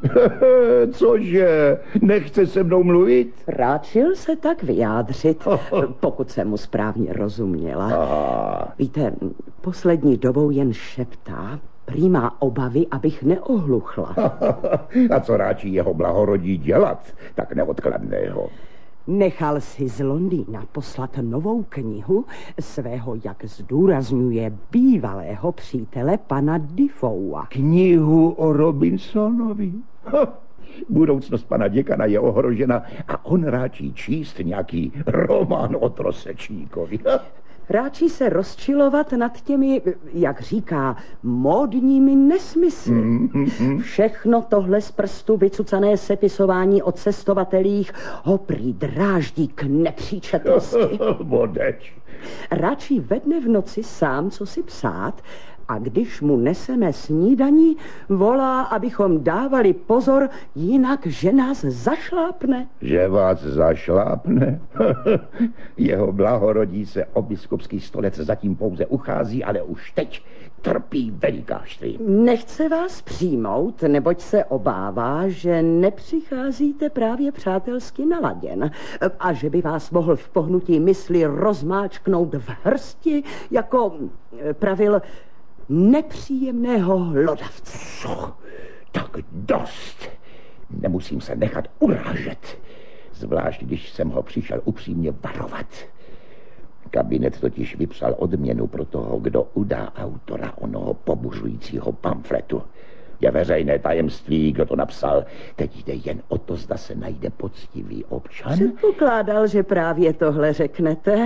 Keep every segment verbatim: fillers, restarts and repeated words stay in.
Cože? Nechce se mnou mluvit? Ráčil se tak vyjádřit, pokud jsem mu správně rozuměla. Aha. Víte, poslední dobou jen šeptá, prý má obavy, abych neohluchla. A co ráčí jeho blahorodí dělat, tak neodkladného? Nechal si z Londýna poslat novou knihu svého, jak zdůrazňuje, bývalého přítele pana Defoea. Knihu o Robinsonovi? Ha, budoucnost pana děkana je ohrožena a on ráčí číst nějaký román o trosečníkovi. Ráčí se rozčilovat nad těmi, jak říká, módními nesmysly. Mm-hmm. Všechno tohle z prstu vycucané sepisování o cestovatelích ho prý dráždí k nepříčetnosti. Bodeč. Ráčí ve dne v noci sám, co si psát, a když mu neseme snídaní, volá, abychom dávali pozor, jinak že nás zašlápne. Že vás zašlápne? Jeho blahorodí se o biskupský stolec zatím pouze uchází, ale už teď trpí velikářství. Nechce vás přijmout, neboť se obává, že nepřicházíte právě přátelsky naladěn a že by vás mohl v pohnutí mysli rozmáčknout v hrsti, jako pravil nepříjemného hlodavce. Co? Tak dost. Nemusím se nechat urážet. Zvlášť, když jsem ho přišel upřímně varovat. Kabinet totiž vypsal odměnu pro toho, kdo udá autora onoho pobuřujícího pamfletu. Je veřejné tajemství, kdo to napsal. Teď jde jen o to, zda se najde poctivý občan. Předpokládal, že právě tohle řeknete.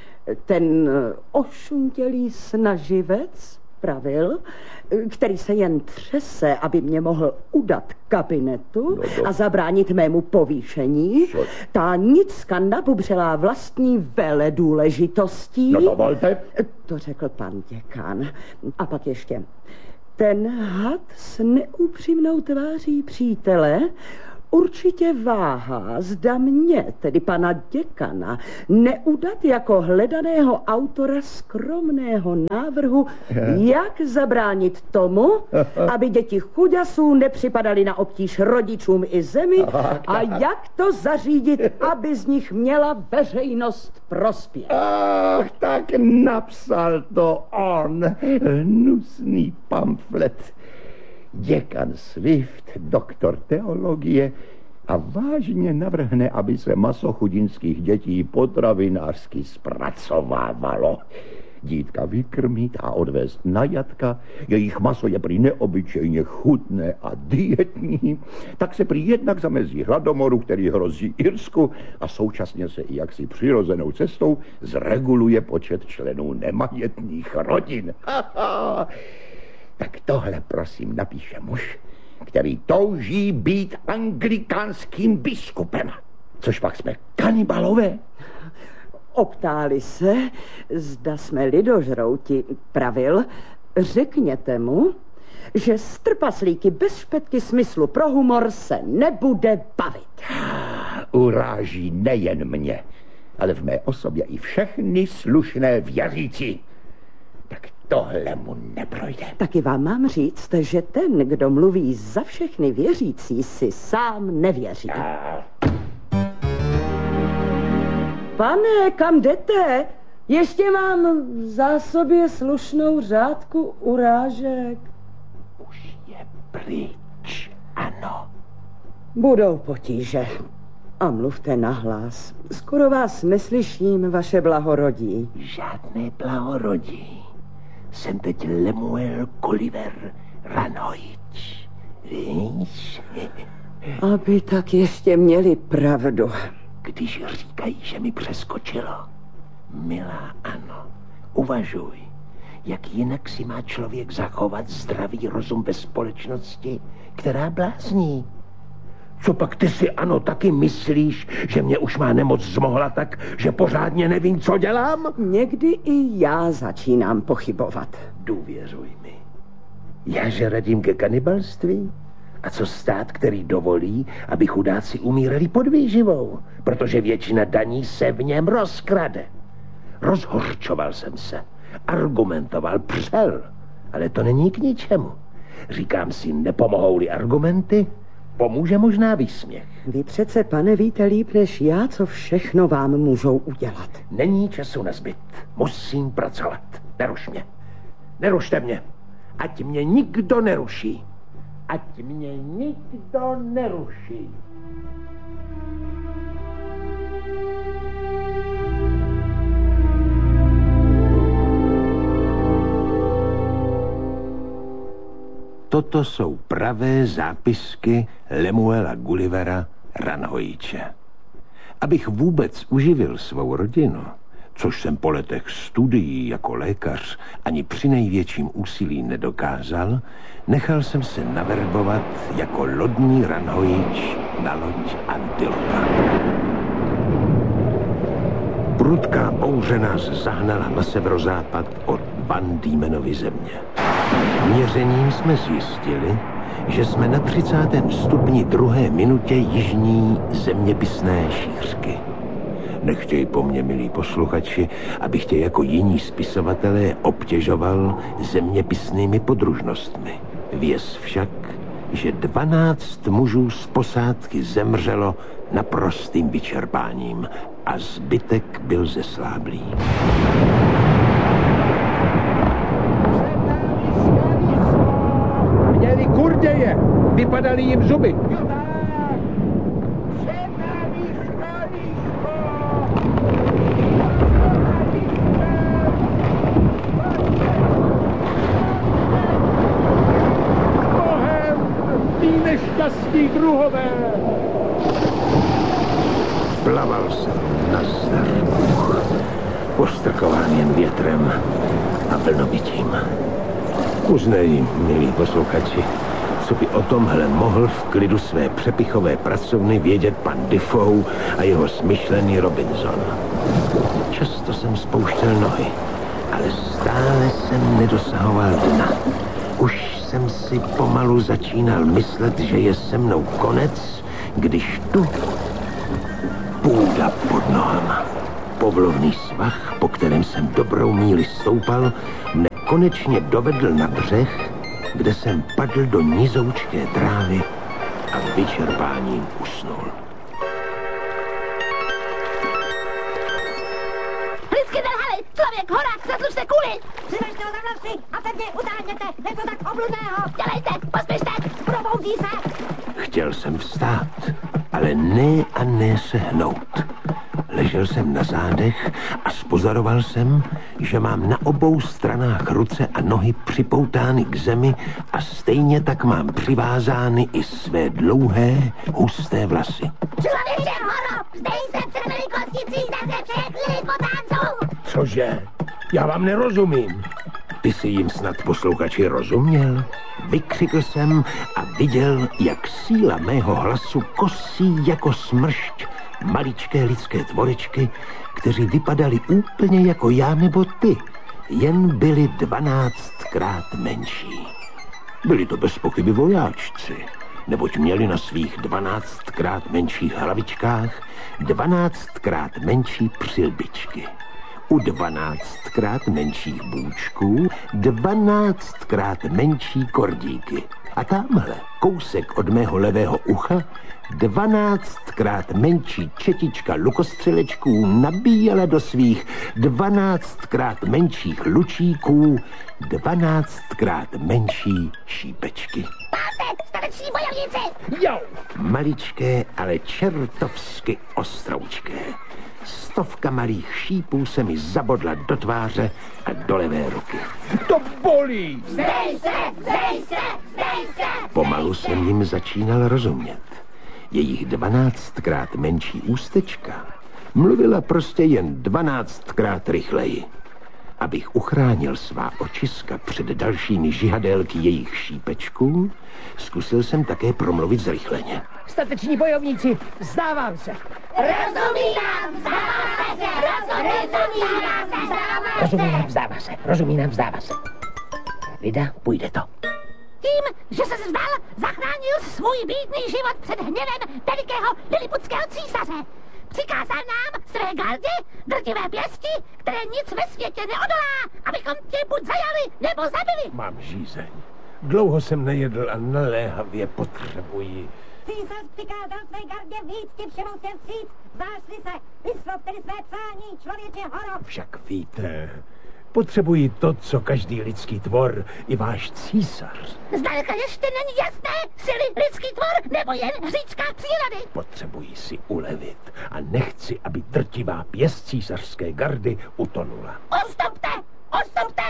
Ten ošuntělý snaživec, pravil, který se jen třese, aby mě mohl udat kabinetu no to... a zabránit mému povýšení. Co? Ta nicka nabubřelá vlastní veledůležitostí. No dovolte. To řekl pan děkan. A pak ještě. Ten had s neupřímnou tváří přítele určitě váhá, zda mě, tedy pana děkana, neudat jako hledaného autora skromného návrhu, jak zabránit tomu, aby děti chuďasů nepřipadaly na obtíž rodičům i zemi a jak to zařídit, aby z nich měla veřejnost prospěch. Ach, tak napsal to on, hnusný pamflet. Děkan Swift, doktor teologie, a vážně navrhne, aby se maso chudinských dětí potravinářsky zpracovávalo. Dítka vykrmit a odvést na jatka, jejich maso je prý neobyčejně chutné a dietní, tak se prý jednak zamezí hladomoru, který hrozí Irsku, a současně se i jaksi přirozenou cestou zreguluje počet členů nemajetných rodin. Tak tohle, prosím, napíše muž, který touží být anglikánským biskupem. Což pak jsme kanibalové. Optáli se, zda jsme lidožrouti, pravil, řekněte mu, že s trpaslíky bez špetky smyslu pro humor se nebude bavit. Uráží nejen mě, ale v mé osobě i všechny slušné věřící. Tak tohle mu neprojde. Taky vám mám říct, že ten, kdo mluví za všechny věřící, si sám nevěří. A... Pane, kam jdete? Ještě mám v zásobě slušnou řádku urážek. Už je pryč, ano. Budou potíže. A mluvte nahlas. Skoro vás neslyším, vaše blahorodí. Žádné blahorodí. Jsem teď Lemuel Gulliver Ranoič. Víš? Aby tak ještě měli pravdu. Když říkají, že mi přeskočilo. Milá, ano, uvažuj. Jak jinak si má člověk zachovat zdravý rozum ve společnosti, která blázní? Co pak ty si, ano, taky myslíš, že mě už má nemoc zmohla tak, že pořádně nevím, co dělám? Někdy i já začínám pochybovat. Důvěřuj mi. Já že radím ke kanibalství? A co stát, který dovolí, aby chudáci umírali pod výživou, protože většina daní se v něm rozkrade. Rozhořčoval jsem se, argumentoval, přel, ale to není k ničemu. Říkám si, nepomohou-li argumenty, Pomůže možná výsměch. Vy přece, pane, víte líp než já, co všechno vám můžou udělat. Není času na zbyt. Musím pracovat. Neruš mě. Nerušte mě. Ať mě nikdo neruší. Ať mě nikdo neruší. Toto jsou pravé zápisky Lemuela Gullivera Ranhojiče. Abych vůbec uživil svou rodinu, což jsem po letech studií jako lékař ani při největším úsilí nedokázal, nechal jsem se naverbovat jako lodní ranhojič na loď Antilopa. Prudká bouře nás zahnala na severozápad od Van Diemenovy země. Měřením jsme zjistili, že jsme na třicátém stupni druhé minutě jižní zeměpisné šířky. Nechtěj po mně, milí posluchači, abych tě jako jiní spisovatelé obtěžoval zeměpisnými podružnostmi. Věz však, že dvanáct mužů z posádky zemřelo naprostým vyčerpáním a zbytek byl zesláblý. Měli kurděje, vypadaly jim zuby. Nešťastní druhové. Plaval jsem na zdar, postrkován jen větrem a vlnobytím. Uznej, milí posluchači, co by o tomhle mohl v klidu své přepichové pracovny vědět pan Defoe a jeho smyšlený Robinson. Často jsem spouštěl nohy, ale stále jsem nedosahoval dna. Už jsem si pomalu začínal myslet, že je se mnou konec, když tu půda pod nohama. Povlovný svah, po kterém jsem dobrou míli stoupal, mne konečně dovedl na břeh, kde jsem padl do nizoučké trávy a vyčerpáním usnul. Vždycky nelhali! Člověk, hora, zatlučte kuli! Přivežte ho na vlasy a pevně utáhněte! Něco tak obludného! Dělejte! Pospěšte! Proboudí se! Chtěl jsem vstát, ale ne a ne se hnout. Ležel jsem na zádech a spozoroval jsem, že mám na obou stranách ruce a nohy připoutány k zemi a stejně tak mám přivázány i své dlouhé, husté vlasy. Člověče, horo! Vzdej se před velikostí císaře všechny potánců! Cože? Já vám nerozumím. Ty jsi jim snad, posluchači, rozuměl? Vykřikl jsem a viděl, jak síla mého hlasu kosí jako smršť maličké lidské tvoričky, kteří vypadali úplně jako já nebo ty, jen byli dvanáctkrát menší. Byli to bez pochyby vojáčci, neboť měli na svých dvanáctkrát menších hlavičkách dvanáctkrát menší přilbičky. U dvanáctkrát menších bůčků dvanáctkrát menší kordíky. A tamhle, kousek od mého levého ucha, dvanáctkrát menší četička lukostřelečků nabíjela do svých dvanáctkrát menších lučíků dvanáctkrát menší šípečky. Máte, stateční bojovníci! Jo! Maličké, ale čertovsky ostroučké. Stovka malých šípů se mi zabodla do tváře a do levé ruky. To bolí! Zdej se! Zdej se! Zdej se! Pomalu jsem jim začínal rozumět. Jejich dvanáctkrát menší ústečka mluvila prostě jen dvanáctkrát rychleji. Abych uchránil svá očiska před dalšími žihadélky jejich šípečků, zkusil jsem také promluvit zrychleně. Stateční bojovníci, vzdávám se. Rozumím, vzdává se! Rozumím, vzdává se! Rozumí nám, vzdává se. Rozumí nám, vzdává se. Vida, půjde to. Tím, že se vzdal, zachránil svůj bídný život před hněvem velikého liliputského císaře. Přikázal nám, své gardě, drtivé pěsti, které nic ve světě neodolá, abychom tě buď zajali, nebo zabili. Mám žízeň. Dlouho jsem nejedl a naléhavě potřebuji. Císař přikázal své gardě víc ti všemu se vstříc. Zdáš-li se, vyslov tedy své přání, člověče horo. Však víte, potřebuji to, co každý lidský tvor, i váš císař. Zdaleka ještě není jasné, síly lidský tvor nebo jen hříčka přírody. Potřebuji si ulevit a nechci, aby drtivá pěst císařské gardy utonula. Ustupte, ustupte.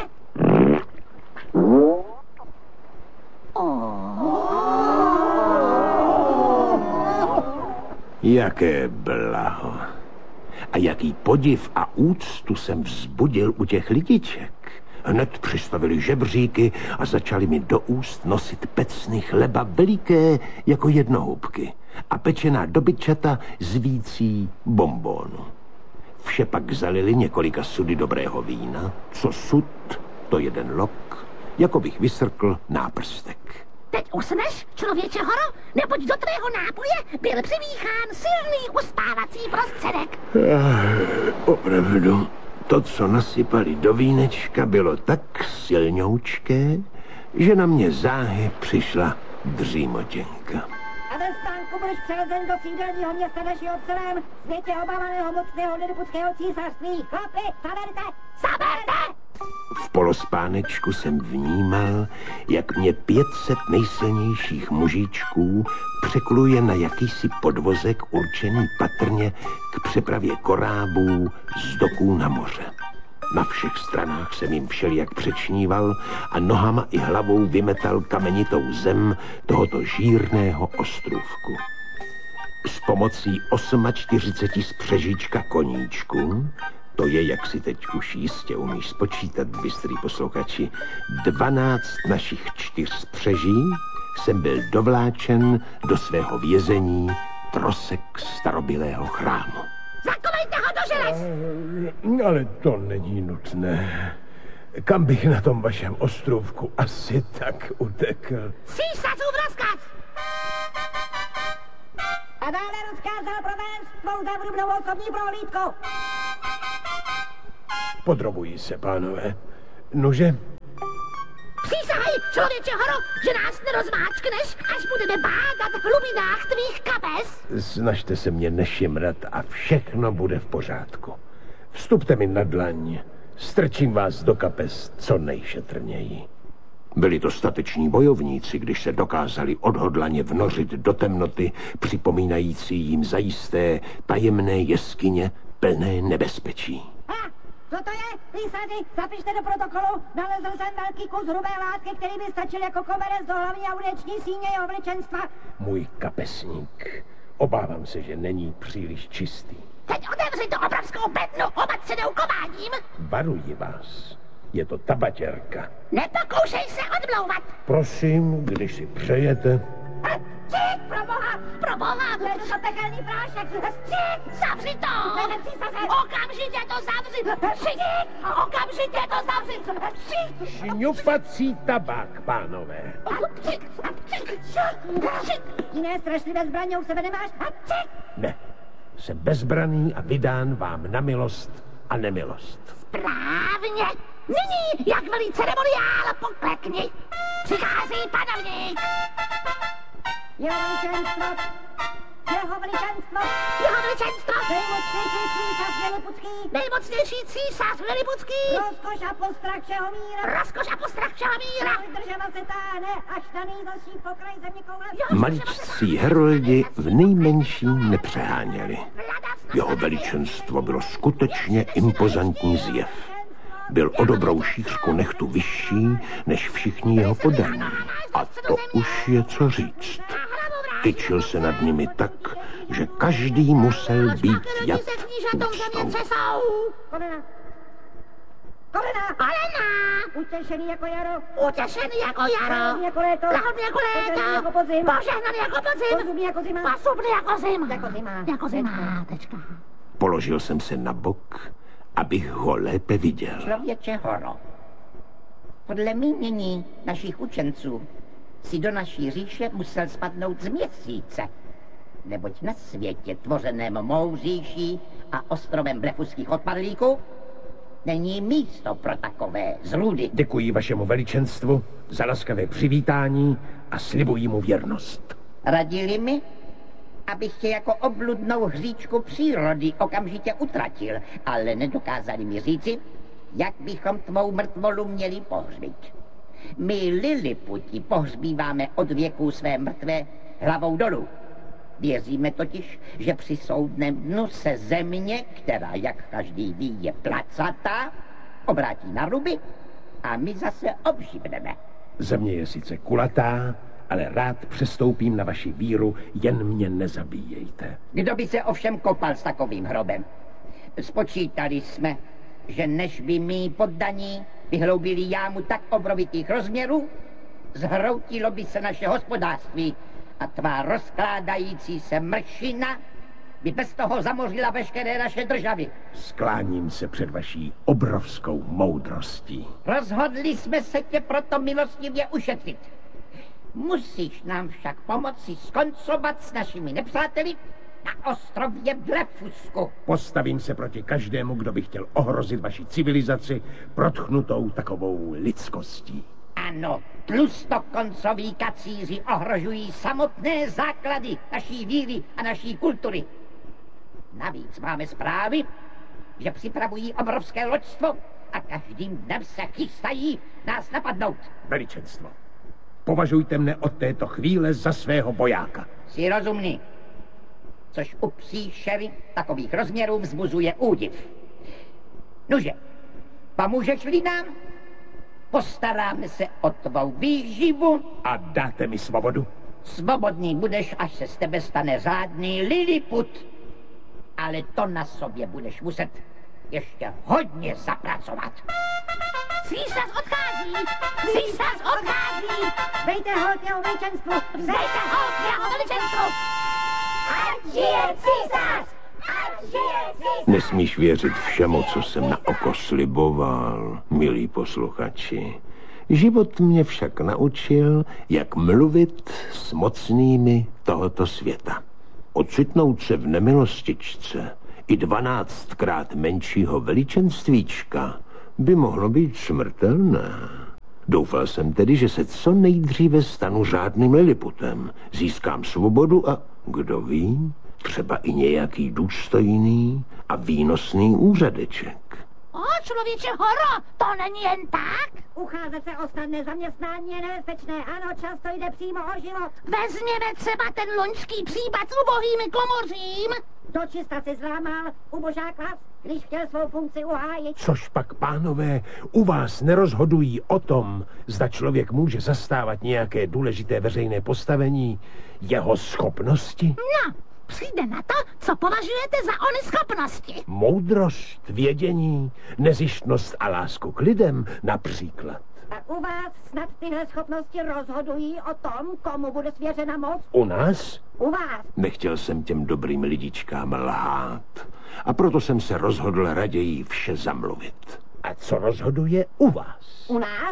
Jaké blaho. A jaký podiv a úctu jsem vzbudil u těch lidiček. Hned přistavili žebříky a začali mi do úst nosit pecny chleba veliké jako jednohubky a pečená dobytčata z vící bonbónu. Vše pak zalili několika sudy dobrého vína, co sud, to jeden lok, jako bych vysrkl náprstek. Teď usneš, člověče horo, neboť do tvého nápoje byl přimíchán silný uspávací prostředek. Ah, opravdu, to, co nasypali do vínečka, bylo tak silňoučké, že na mě záhy přišla dřímotěnka. A ve stánku budeš převezen do sídelního města našeho v celém světě obávaného mocného liliputského císařství. Chlapi, zaberte, zaberte! V polospánečku jsem vnímal, jak mě pět set nejsilnějších mužičků překluje na jakýsi podvozek určený patrně k přepravě korábů z doků na moře. Na všech stranách jsem jim všelijak přečníval a nohama i hlavou vymetal kamenitou zem tohoto žírného ostrůvku. S pomocí čtyřiceti osmi spřežíčka koníčků, to je, jak si teď už jistě umíš spočítat, bystrý posluchači, dvanáct našich čtyř spřeží, jsem byl dovláčen do svého vězení trosek starobylého chrámu. Zakovejte ho do želez! Ale to není nutné. Kam bych na tom vašem ostrůvku asi tak utekl? Císařův rozkaz! A dále rozkázal provést svou závrubnou osobní prohlídku. Podrobují se, pánové. Nože? Přísahaj, člověče horo, že nás nerozmáčkneš, až budeme bádat v hlubinách tvých kapes. Snažte se mě nešimrat a všechno bude v pořádku. Vstupte mi na dlaň, strčím vás do kapes co nejšetrněji. Byli to stateční bojovníci, když se dokázali odhodlaně vnořit do temnoty, připomínající jim zajisté tajemné jeskyně plné nebezpečí. Ha, co to je, písaři? Zapište do protokolu. Nalezl jsem velký kus hrubé látky, který by stačil jako koberec do hlavní a udeční síně jeho veličenstva. Můj kapesník. Obávám se, že není příliš čistý. Teď otevři tu obrovskou bednu opatřenou kováním. Varuji vás. Je to tabatěrka. Nepokoušej se odmlouvat. Prosím, když si přejete. Cík, proboha, proboha, ležu to pekelný prášek. Cík, zavři to. Okamžitě to zavři. Cík, okamžitě to zavři. Cík. Šňupací tabák, pánové. Cík, cík, cík. Jiné strašlivé zbraně u sebe nemáš. Cík. Ne, jsem bezbraný a vydán vám na milost a nemilost. Správně. Nyní, jak velí ceremoniál, poklekni. Přichází panovník. Jeho veličenstvo. Jeho veličenstvo. Jeho veličenstvo. Nejmocnější císař Liliputský. Nejmocnější císař Liliputský. Rozkoš a postrach všeho míra. Rozkoš a postrach všeho míra. Vydržela se táhne, až na nejzasší pokraj země koule. Maličcí heroldi v nejmenším nepřeháněli. Jeho veličenstvo bylo skutečně impozantní zjev. Byl o dobrou šířku nechtu vyšší než všichni jeho podaní. A to už je co říct. Tyčil se nad nimi tak, že každý musel být jat úctou. Kolena. Kolena. Kolena. Utěšený jako jaro. Utěšený jako jaro. Lahodný jako léto. Lahodný jako léto. Požehnaný jako podzim. Požehnaný jako podzim. Posubný jako zima. Posubný jako zima. Jako zima. Jako zima. Tečka. Položil jsem se na bok, abych ho lépe viděl. Člověče horo, podle mínění našich učenců si do naší říše musel spadnout z měsíce, neboť na světě tvořeném mou říší a ostrovem blefuských odpadlíků není místo pro takové zrůdy. Děkuji vašemu veličenstvu za laskavé přivítání a slibuji mu věrnost. Radili mi, abych tě jako obludnou hříčku přírody okamžitě utratil, ale nedokázali mi říci, jak bychom tvou mrtvolu měli pohřbít. My Liliputi pohřbíváme od věků své mrtvé hlavou dolů. Věříme totiž, že při soudném dnu se země, která, jak každý ví, je placatá, obrátí na ruby a my zase obživneme. Země je sice kulatá, ale rád přestoupím na vaši víru, jen mě nezabíjejte. Kdo by se ovšem kopal s takovým hrobem? Spočítali jsme, že než by mý poddaní vyhloubili jámu tak obrovitých rozměrů, zhroutilo by se naše hospodářství a tvá rozkládající se mršina by bez toho zamořila veškeré naše državy. Skláním se před vaší obrovskou moudrostí. Rozhodli jsme se tě proto milostivě ušetřit. Musíš nám však pomoci skoncovat s našimi nepřáteli na ostrově Blefusku. Postavím se proti každému, kdo by chtěl ohrozit vaši civilizaci protchnutou takovou lidskostí. Ano, tlustokoncoví kacíři ohrožují samotné základy naší víry a naší kultury. Navíc máme zprávy, že připravují obrovské loďstvo a každým dnem se chystají nás napadnout. Veličenstvo, považujte mne od této chvíle za svého bojáka. Jsi rozumný, což u příšery takových rozměrů vzbuzuje údiv. Nuže, pomůžeš-li nám? Postaráme se o tvou výživu. A dáte mi svobodu? Svobodný budeš, až se z tebe stane řádný Liliput. Ale to na sobě budeš muset ještě hodně zapracovat. Císař odchází! Císař odchází! Dejte hold jeho veličenstvu! Dejte hold jeho veličenstvu! Ať žije císař! Ať žije císař! Nesmíš věřit všemu, co jsem na oko sliboval, milí posluchači. Život mě však naučil, jak mluvit s mocnými tohoto světa. Ocitnout se v nemilostičce i dvanáctkrát menšího veličenstvíčka by mohlo být smrtelné. Doufal jsem tedy, že se co nejdříve stanu řádným Liliputem, získám svobodu a, kdo ví, třeba i nějaký důstojný a výnosný úřadeček. O, člověče horo, to není jen tak? Ucházet se o snadné zaměstnání je nebezpečné. Ano, často jde přímo o život. Vezměme třeba ten loňský případ s ubohými komořím. Dočista si zlámal ubožák vás, když chtěl svou funkci uhájit. Což pak, pánové, u vás nerozhodují o tom, zda člověk může zastávat nějaké důležité veřejné postavení, jeho schopnosti? No, přijde na to, co považujete za ony schopnosti. Moudrost, vědění, nezištnost a lásku k lidem například. A u vás snad tyhle schopnosti rozhodují o tom, komu bude svěřena moc? U nás? U vás. Nechtěl jsem těm dobrým lidičkám lhát. A proto jsem se rozhodl raději vše zamluvit. A co rozhoduje u vás? U nás?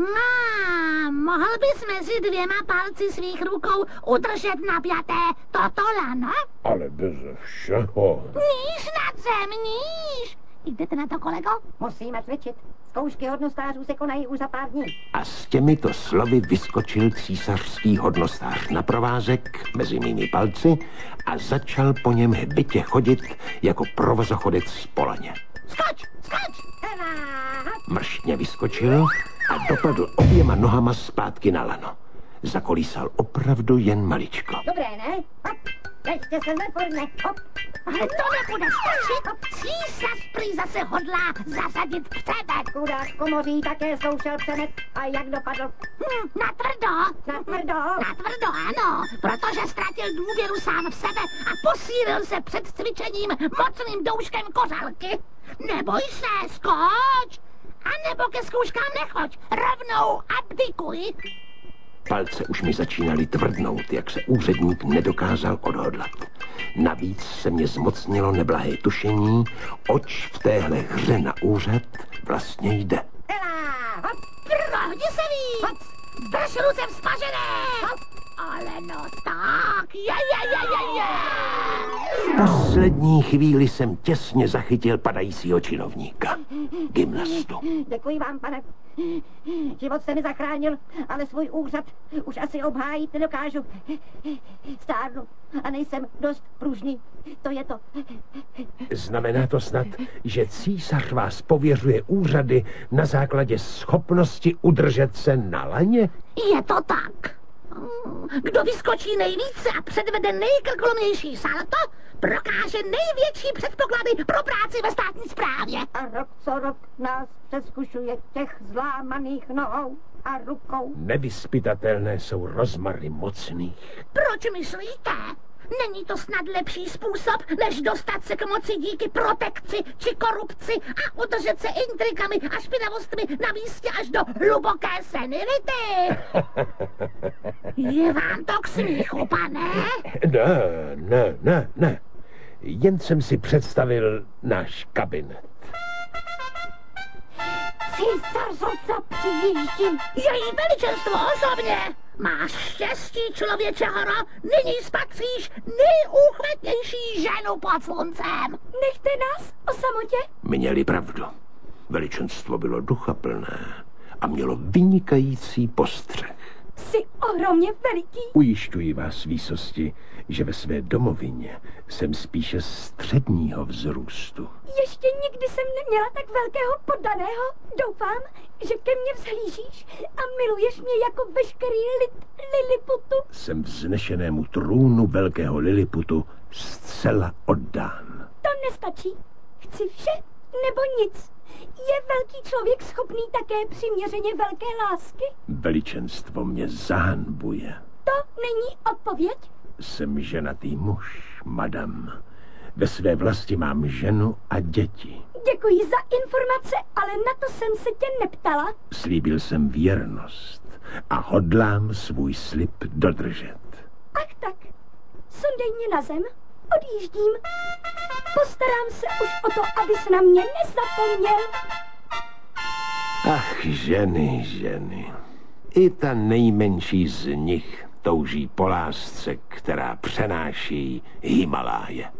Má, mohl bys mezi dvěma palci svých rukou udržet napjaté toto lano? Ale beze všeho. Níž nad zem, níž. Jdete na to, kolego? Musíme cvičit. Zkoušky hodnostářů se konají už za pár dní. A s těmito slovy vyskočil císařský hodnostář na provázek mezi mými palci a začal po něm hbitě chodit jako provozochodec po laně. Skoč, skoč! Hela, Mrštně vyskočil a dopadl oběma nohama zpátky na lano. Zakolísal opravdu jen maličko. dobré, ne? Hop, ještě se neforme. Hop, Ale to nebude stačit. Císař prý zase hodlá zasadit přemet. chudák komoří také zkoušel přemet. A jak dopadl? Hm, natvrdo. Natvrdo. Natvrdo, ano, protože ztratil důvěru sám v sebe a posílil se před cvičením mocným douškem kořálky. Neboj se, skoč. A nebo ke zkouškám nechoď, rovnou abdikuj. Palce už mi začínaly tvrdnout, jak se úředník nedokázal odhodlat. Navíc se mě zmocnilo neblahé tušení, oč v téhle hře na úřad vlastně jde. Hela, hop, Prohni se víc. Drž ruce vzpažené. Ale no tak, je, je, je, je, je. V poslední chvíli jsem těsně zachytil padajícího činovníka. gymnastu. Děkuji vám, pane. Život jste mi zachránil, ale svůj úřad už asi obhájit nedokážu. Stárnu a nejsem dost pružný. To je to. Znamená to snad, že císař vás pověřuje úřady na základě schopnosti udržet se na laně? Je to tak. Kdo vyskočí nejvíce a předvede nejkrkolomnější salto, prokáže největší předpoklady pro práci ve státní správě. A rok co rok nás přeskušuje těch zlámaných nohou a rukou. Nevyspytatelné jsou rozmary mocných. Proč myslíte? Není to snad lepší způsob, než dostat se k moci díky protekci či korupci a udržet se intrikami a špinavostmi na místě až do hluboké senility? Je vám to k smíchu, pane? Ne, ne, ne, ne. Jen jsem si představil náš kabinet. Císařovca přijíždím. Její veličenstvo osobně. Máš štěstí, člověče horo, nyní spatříš nejúchvatnější ženu pod sluncem. Nechte nás o samotě. Měli pravdu. Veličenstvo bylo duchaplné a mělo vynikající postřeh. Jsi ohromně veliký. Ujišťuji vás, výsosti, že ve své domovině jsem spíše středního vzrůstu. Ještě nikdy jsem neměla tak velkého poddaného. Doufám, že ke mně vzhlížíš a miluješ mě jako veškerý lid Liliputu. Jsem vznešenému trůnu velkého Liliputu zcela oddán. To nestačí. Chci vše nebo nic. Je velký člověk schopný také přiměřeně velké lásky? Veličenstvo mě zahanbuje. To není odpověď? Jsem ženatý muž, madam. Ve své vlasti mám ženu a děti. Děkuji za informace, ale na to jsem se tě neptala. Slíbil jsem věrnost a hodlám svůj slib dodržet. Ach tak, sundej mě na zem, odjíždím. Postarám se už o to, abys na mě nezapomněl. Ach, ženy, ženy. I ta nejmenší z nich touží po lásce, která přenáší Himaláje.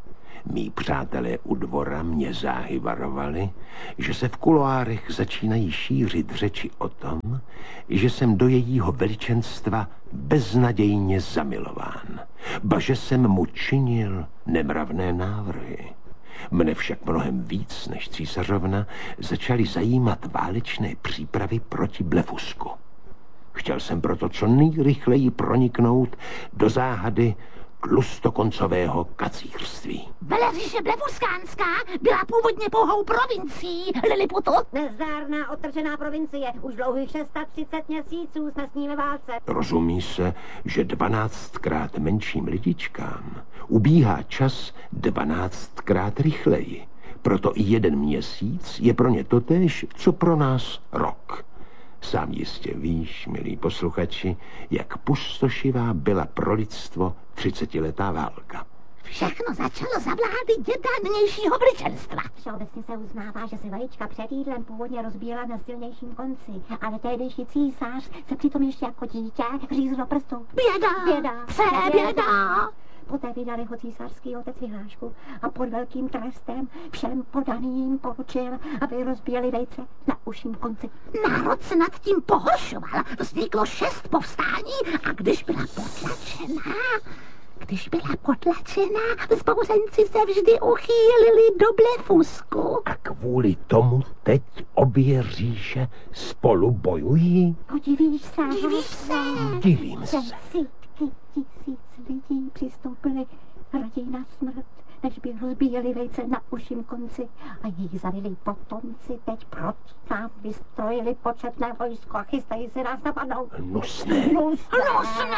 Mí přátelé u dvora mě záhy varovali, že se v kuloárech začínají šířit řeči o tom, že jsem do jejího veličenstva beznadějně zamilován, ba že jsem mu činil nemravné návrhy. Mne však mnohem víc než císařovna začaly zajímat válečné přípravy proti Blefusku. Chtěl jsem proto co nejrychleji proniknout do záhady tlustokoncového kacířství. Veleříše Blefuskánská byla původně pouhou provincií Liliputu. Nezdárná, otržená provincie. Už dlouhých třicet šest měsíců jsme s ní ve válce. Rozumí se, že dvanáctkrát menším lidičkám ubíhá čas dvanáctkrát rychleji. Proto i jeden měsíc je pro ně totéž, co pro nás rok. Sám jistě víš, milí posluchači, jak pustošivá byla pro lidstvo třicetiletá válka. Všechno začalo za vlády děda nynějšího veličenstva. Všeobecně se uznává, že se vajíčka před jídlem původně rozbíjela na silnějším konci, ale tehdejší císař se přitom ještě jako dítě řízl do prstu. Běda, Běda, přeběda. Poté vydali ho císařský otec vyhlášku a pod velkým trestem všem podaným poručil, aby rozbíjeli vejce na uším konci. Národ se nad tím pohoršoval. Vzniklo šest povstání a když byla potlačena, když byla potlačena, zbouřenci se vždy uchýlili do Blefusku. A kvůli tomu teď obě říše spolu bojují? Divíš se, Divíš se? Divím se. Desítky tisíc lidí přistoupili raději na smrt, než by rozbíjeli vejce na uším konci a jejich zavilí potomci teď proti nám vystrojili početné vojsko a chystají se nás napadnout. Nusné. Nusné. Nosné!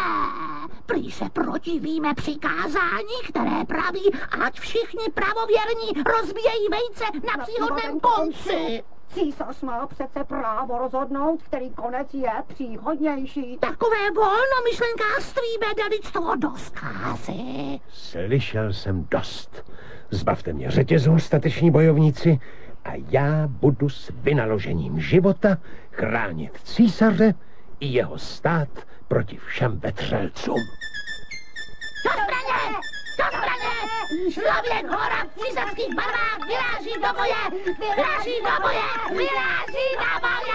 Prý se protivíme přikázání, které praví, ať všichni pravověrní rozbíjejí vejce na příhodném konci. Císař má přece právo rozhodnout, který konec je příhodnější. Takové volnomyšlenkářství vede lidstvo do zkázy. Slyšel jsem dost. Zbavte mě řetězů, stateční bojovníci, a já budu s vynaložením života chránit císaře i jeho stát proti všem vetřelcům. Do zbraně! Do zbraně! Člověk hora v císařských barvách vyráží do boje! Vyráží do boje! Vyráží do boje!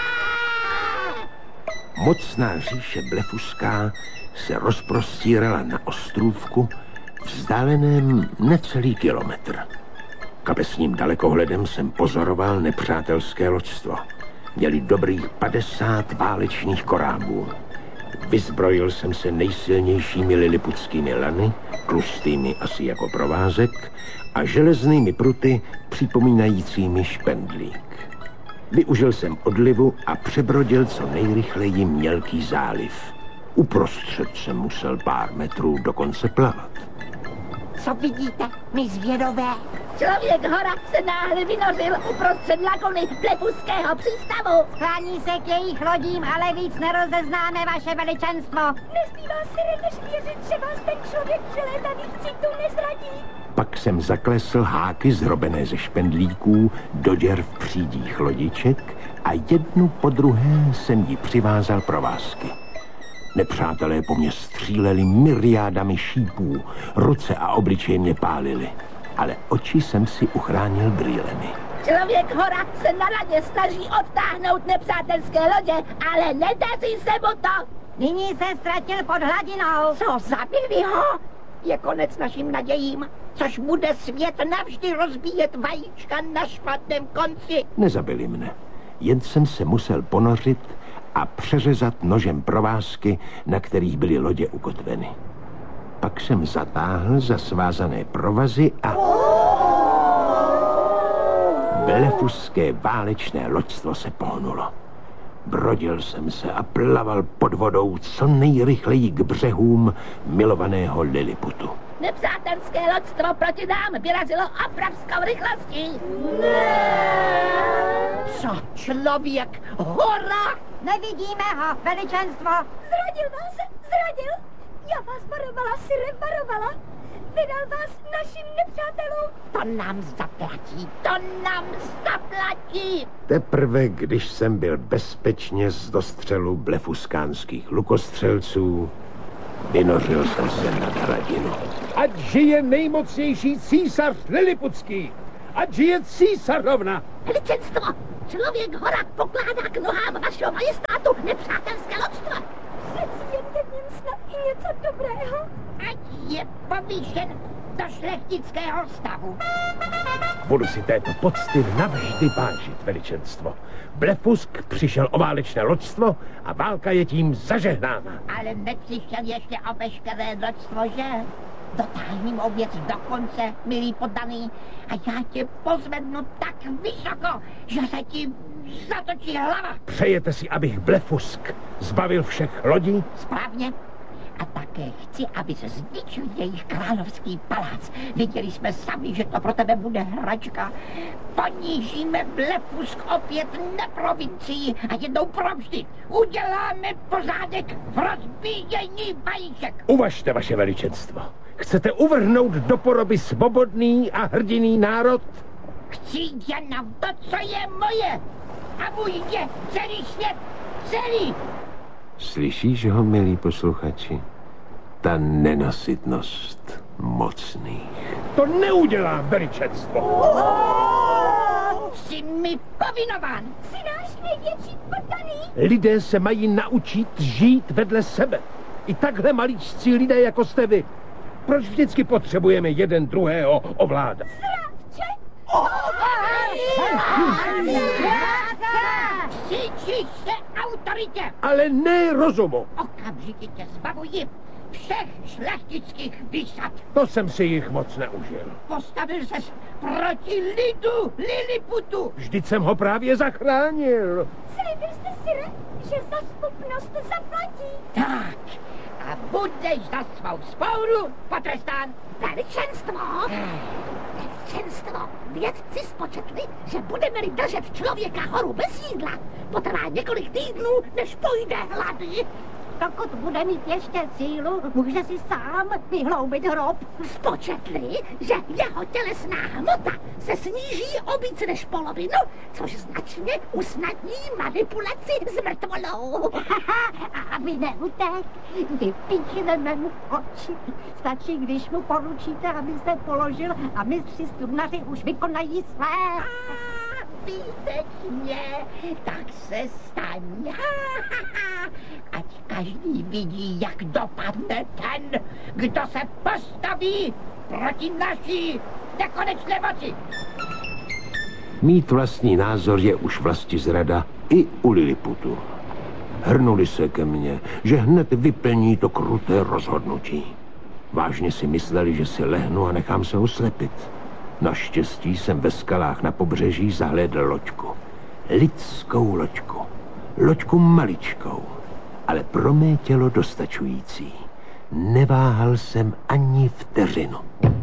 Mocná říše blefuská se rozprostírala na ostrůvku vzdáleném necelý kilometr. Kapesním dalekohledem jsem pozoroval nepřátelské loďstvo. Měli dobrých padesát válečných korábů. Vyzbrojil jsem se nejsilnějšími liliputskými lany, tlustými asi jako provázek, a železnými pruty připomínajícími špendlík. Využil jsem odlivu a přebrodil co nejrychleji mělký záliv. Uprostřed jsem musel pár metrů dokonce plavat. Co vidíte, my zvědové? Člověk hora se náhle vynořil uprostřed lagony Blefuského přístavu. Chlání se k jejich lodím, ale víc nerozeznáme, vaše veličenstvo. Nezbývá si než věřit, že vás ten člověk přilétaných citů nezradí. Pak jsem zaklesl háky zrobené ze špendlíků do děr v přídích lodiček a jednu po druhé jsem ji přivázal provázky. Nepřátelé po mně stříleli myriádami šípů, ruce a obličeje mě pálily, ale oči jsem si uchránil brýlemi. Člověk hora se na radě snaží odtáhnout nepřátelské lodě, ale nedaří se mu to. Nyní se ztratil pod hladinou. Co, zabili ho? Je konec našim nadějím, což bude svět navždy rozbíjet vajíčka na špatném konci. Nezabili mne, jen jsem se musel ponořit a přeřezat nožem provázky, na kterých byly lodě ukotveny. Pak jsem zatáhl za svázané provazy a... Blefuské válečné loďstvo se pohnulo. Brodil jsem se a plaval pod vodou co nejrychleji k břehům milovaného Liliputu. Nepřátelské loďstvo proti nám vyrazilo obrovskou rychlostí. Ne! Co, člověk hora? Nevidíme ho, veličenstvo. Zradil vás, zradil. Já vás varovala, Sire, varovala. Vydal vás našim nepřátelům. To nám zaplatí, to nám zaplatí. Teprve, když jsem byl bezpečně z dostřelu blefuskánských lukostřelců, vynořil jsem se nad hradinu. Ať žije nejmocnější císař Liliputský! Ať žije císařovna! Veličenstvo, člověk hora pokládá k nohám vašeho majestátu nepřátelské loďstvo. Přeci jen v něm snad i něco dobrého. Ať je povýšen do šlechtického stavu. Budu si této pocty navždy vážit, veličenstvo. Blefusk přišel o válečné loďstvo a válka je tím zažehnána. Ale nepřišel ještě o veškeré loďstvo, že? Dotáhni mou věc do konce, milý poddaný, a já tě pozvednu tak vysoko, že se ti zatočí hlava. Přejete si, abych Blefusk zbavil všech lodí? Správně. A také chci, aby se zničil jejich královský palác. Viděli jsme sami, že to pro tebe bude hračka. Ponížíme Blefusk opět na provincii a jednou provždy uděláme pořádek v rozbíjení vajíček. Uvažte, vaše veličenstvo. Chcete uvrhnout do poroby svobodný a hrdinný národ? Chci jenom to, co je moje. A můj je celý svět, celý. Slyšíš ho, milí posluchači? Ta nenasytnost mocných. To neudělá veličenstvo. Jsi mi povinován. Jsi náš největší poddaný. Lidé se mají naučit žít vedle sebe. I takhle malíčcí lidé, jako jste vy. Proč vždycky potřebujeme jeden druhého ovládat? Zrádče! Cítíš se autoritě! Ale ne rozumu. Okamžitě tě zbavuji všech šlechtických výsad. To jsem si jich moc neužil. Postavil ses proti lidu Liliputu. Vždyť jsem ho právě zachránil. Slíbil jste, Sire, že za schopnost zaplatí. Tak, a budeš za svou spouru potrestán. Veličenstvo! Veličenstvo! Vědci spočetli, že budeme-li držet člověka horu bez jídla, potrvá několik týdnů, než půjde hlady. dokud bude mít ještě sílu, může si sám vyhloubit hrob. Spočetli, že jeho tělesná hmota se sníží o víc než polovinu, což značně usnadní manipulaci s mrtvolou. A aby neutek, vypíchneme mu oči. Stačí, když mu poručíte, abyste položil a mistři strunaři už vykonají své. A výtečně, tak se staň. Ať každý vidí, jak dopadne ten, kdo se postaví proti naší nekonečné moci. Mít vlastní názor je už vlasti zrada i u Liliputu. Hrnuli se ke mně, že hned vyplní to kruté rozhodnutí. Vážně si mysleli, že si lehnu a nechám se oslepit. Naštěstí jsem ve skalách na pobřeží zahlédl loďku. Lidskou loďku. Loďku maličkou, ale pro mé tělo dostačující. Neváhal jsem ani vteřinu.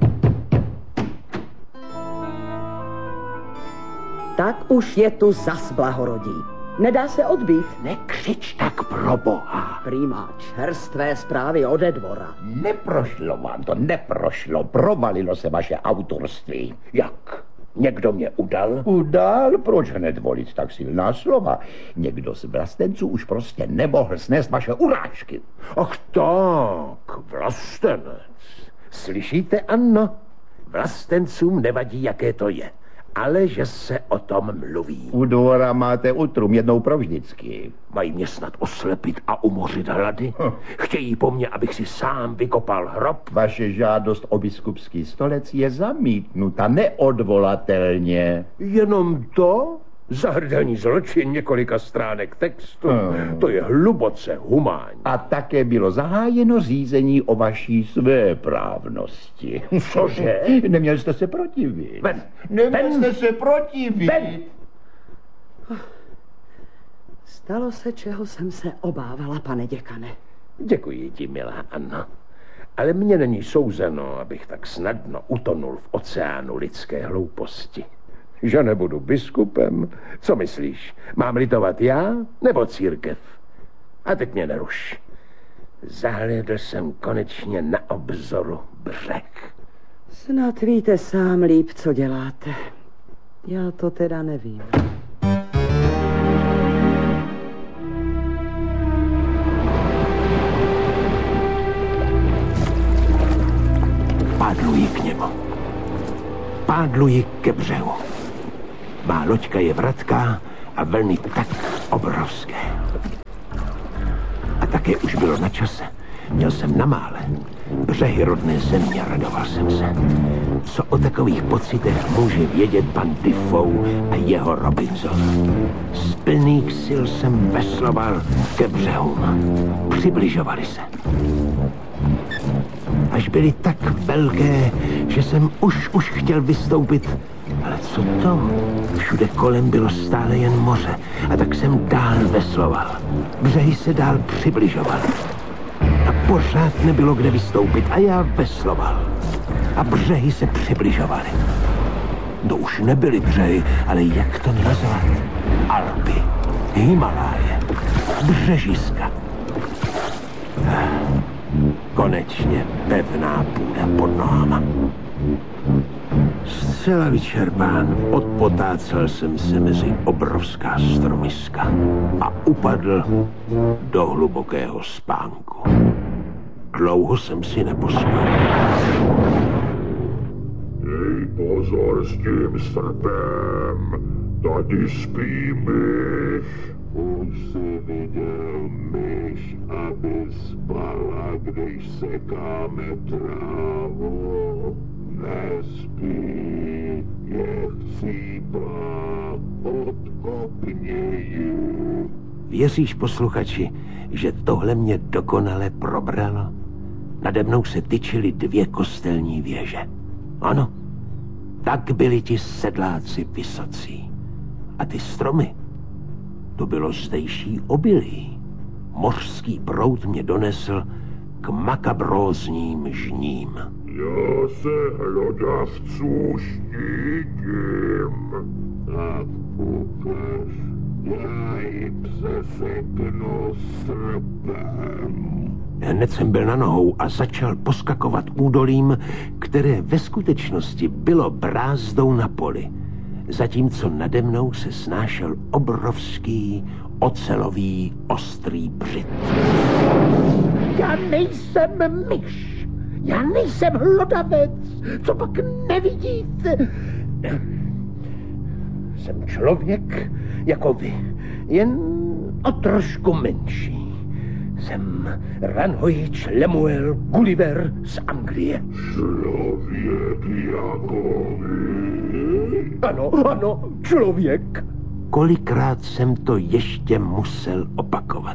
Tak už je tu zas blahorodí. Nedá se odbít. Nekřič tak, pro boha. Prýma čerstvé zprávy ode dvora. Neprošlo vám to, neprošlo. Provalilo se vaše autorství. Jak? Někdo mě udal? Udal? Proč hned volit tak silná slova? Někdo z vlastenců už prostě nemohl snést vaše urážky. Ach tak, vlastenec. Slyšíte, Anno? Vlastencům nevadí, jaké to je, ale že se o tom mluví. U dvora máte utrum jednou provždycky. Mají mě snad oslepit a umořit hlady? Hm. Chtějí po mně, abych si sám vykopal hrob? Vaše žádost o biskupský stolec je zamítnuta neodvolatelně. Jenom to? Zahrdelní zločin několika stránek textu. Hmm. To je hluboce humánní. A také bylo zahájeno řízení o vaší svéprávnosti. Cože? Neměl jste se protivit. Ven. Neměl Ven. jste se protivit. Ven. Stalo se, čeho jsem se obávala, pane děkane. Děkuji ti, milá Anno. Ale mně není souzeno, abych tak snadno utonul v oceánu lidské hlouposti. Že nebudu biskupem? Co myslíš? Mám litovat já nebo církev? A teď mě neruš. Zahlédl jsem konečně na obzoru břeh. Snad víte sám líp, co děláte. Já to teda nevím. Pádluji k němu. Pádluji ke břehu. Má loďka je vratká a vlny tak obrovské. A také už bylo na čase. Měl jsem na mále. Břehy rodné země, radoval jsem se. Co o takových pocitech může vědět pan Defoe a jeho Robinson? Z plných sil jsem vesloval ke břehům. Přibližovali se. Až byly tak velké, že jsem už, už chtěl vystoupit. Ale co to? Všude kolem bylo stále jen moře. A tak jsem dál vesloval. Břehy se dál přibližovaly. A pořád nebylo kde vystoupit. A já vesloval. A břehy se přibližovaly. No už nebyly břehy, ale jak to nazvat? Alpy, Himaláje, břežiska. Konečně pevná půda pod nohama. Zcela vyčerpán odpotácel jsem se mezi obrovská stromiska a upadl do hlubokého spánku. Dlouho jsem si nepospal. Dej pozor s tím srpem, tady spí myš. Už si viděl myš, aby spala, když sekáme trávu. Nespí, je chcípá, odkopně ji. Věříš, posluchači, že tohle mě dokonale probralo? Nade mnou se tyčily dvě kostelní věže. Ano, tak byli ti sedláci vysocí. A ty stromy, to bylo zdejší obilí. Mořský proud mě donesl k makabrózním žním. Já se hlodavců štítím. Tak ukaž, Já jim seseknu srpem. Hned jsem byl na nohou a začal poskakovat údolím, které ve skutečnosti bylo brázdou na poli, zatímco nade mnou se snášel obrovský, ocelový, ostrý břit. Já nejsem myš, já nejsem hlodavec, co pak nevidíte? Jsem člověk jako vy, jen o trošku menší. Jsem Ranhojič Lemuel Gulliver z Anglie. Člověk jako vy? Ano, ano, člověk. Kolikrát jsem to ještě musel opakovat.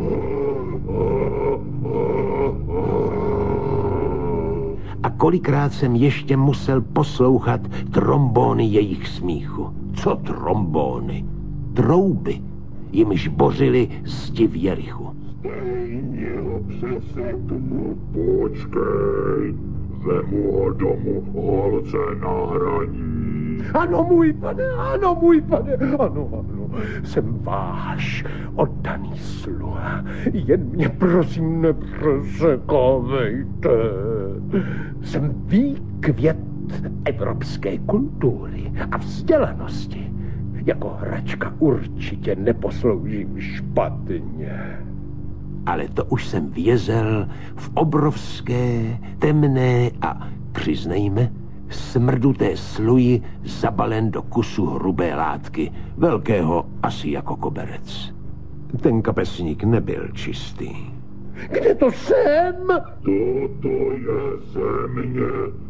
A kolikrát jsem ještě musel poslouchat trombóny jejich smíchu. Co trombóny? Trouby, jimž bořili zdi v Jerichu. Stejně ho přeseknu, počkej. Vemu ho domů holce na hraní. Ano, můj pane, ano, můj pane, ano, ano. Jsem váš oddaný sluha. Jen mě prosím nepřesekovejte. Jsem výkvět evropské kultury a vzdělanosti. Jako hračka určitě neposloužím špatně. Ale to už jsem vězel v obrovské, temné a, přiznejme, smrduté sluji zabalen do kusu hrubé látky, velkého asi jako koberec. Ten kapesník nebyl čistý. Kde to jsem? Toto je země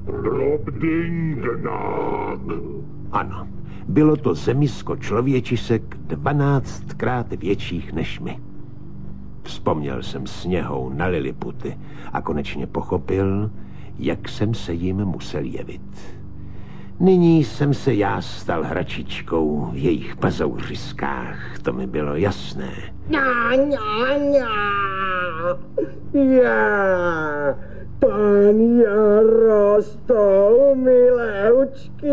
Robdingnag. Ano, bylo to zemisko člověčisek dvanáctkrát větších než my. Vzpomněl jsem sněhou na Liliputy a konečně pochopil, jak jsem se jim musel jevit. Nyní jsem se já stal hračičkou v jejich pazouřiskách, to mi bylo jasné. Ňa, ňa, ňa. Já, pan Jarostou, mileučky.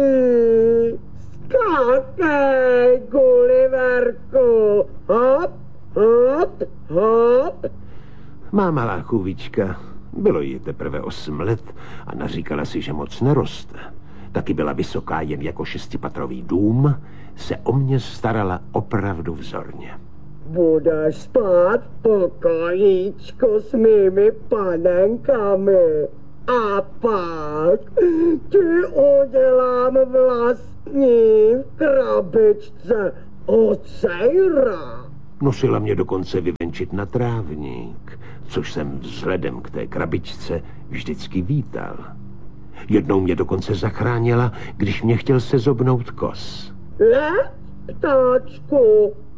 Skákej, Gulliverku. Hop, hop, hop. Má malá chůvička, bylo jí teprve osm let a naříkala si, že moc neroste. Taky byla vysoká jen jako šestipatrový dům, se o mě starala opravdu vzorně. Budeš spát v pokojíčku s mými panenkami. A pak ti udělám vlastní krabičce ocejra. Nosila mě dokonce vyvenčit na trávník, což jsem vzhledem k té krabičce vždycky vítal. Jednou mě dokonce zachránila, když mě chtěl sezobnout kos. Leď, ptáčku,